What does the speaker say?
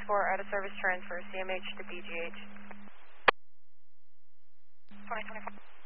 2024 out of service transfer, CMH to BGH. 2024.